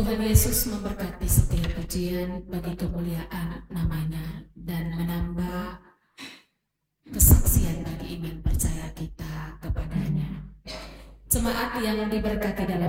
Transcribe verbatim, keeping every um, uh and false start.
Tuhan Yesus memberkati setiap pujian bagi kemuliaan namanya dan menambah kesaksian bagi iman percaya kita kepadanya. Jemaat yang diberkati dalam